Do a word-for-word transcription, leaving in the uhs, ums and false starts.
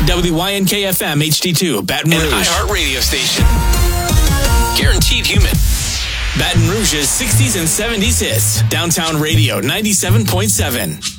W Y N K F M H D two, Baton Rouge. An iHeart radio station. Guaranteed human. Baton Rouge's sixties and seventies hits. Downtown Radio ninety-seven point seven.